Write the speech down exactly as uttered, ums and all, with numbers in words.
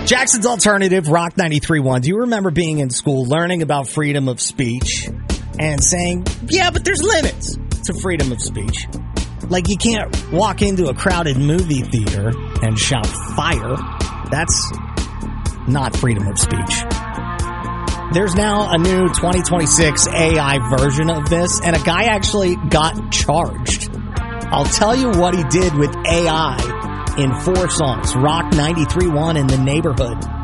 Jackson's Alternative, Rock ninety-three point one. Do you remember being in school, learning about freedom of speech, and saying, yeah, but there's limits to freedom of speech? Like, you can't walk into a crowded movie theater and shout fire. That's not freedom of speech. There's now a new twenty twenty-six A I version of this, and a guy actually got charged. I'll tell you what he did with A I in four songs. Rock ninety-three point one in the neighborhood.